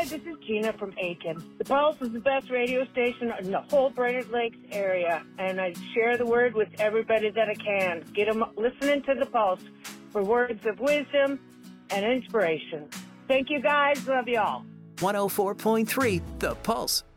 Hi, this is Gina from Aiken. The Pulse is the best radio station in the whole Brainerd Lakes area, and I share the word with everybody that I can. Get them listening to the Pulse for words of wisdom and inspiration. Thank you, guys. Love you all. 104.3 The Pulse.